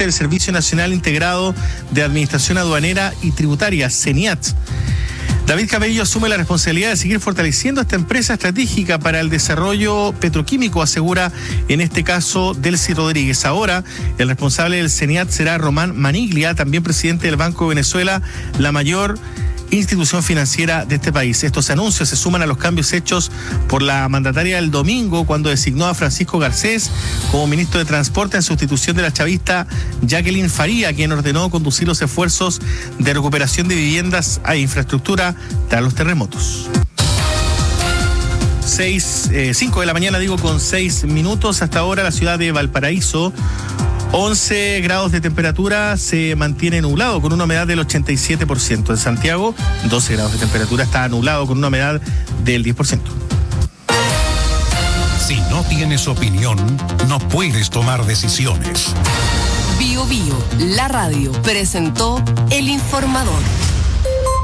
del Servicio Nacional Integrado de Administración Aduanera y Tributaria, CENIAT. David Cabello asume la responsabilidad de seguir fortaleciendo esta empresa estratégica para el desarrollo petroquímico, asegura en este caso Delcy Rodríguez. Ahora, el responsable del CENIAT será Román Maniglia, también presidente del Banco de Venezuela, la mayor institución financiera de este país. Estos anuncios se suman a los cambios hechos por la mandataria el domingo cuando designó a Francisco Garcés como ministro de Transporte en sustitución de la chavista Jacqueline Faría, quien ordenó conducir los esfuerzos de recuperación de viviendas e infraestructura tras los terremotos. 5 de la mañana, con 6 minutos. Hasta ahora la ciudad de Valparaíso, 11 grados de temperatura, se mantiene nublado con una humedad del 87%. En Santiago, 12 grados de temperatura, está nublado con una humedad del 10%. Si no tienes opinión, no puedes tomar decisiones. Bio Bio, la radio, presentó El Informador.